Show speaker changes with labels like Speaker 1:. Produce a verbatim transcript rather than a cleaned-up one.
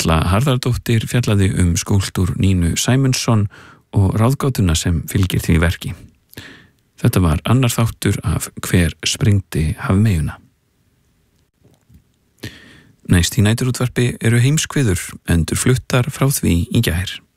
Speaker 1: Halla Harðardóttir fjallaði um skúlptúr Nínu Sæmundsson og ráðgátuna sem fylgir því verki. Þetta var annar þáttur af Hver sprengdi hafmeyjuna. Næst í næturútvarpi eru heimskviður endurfluttar frá því í gær.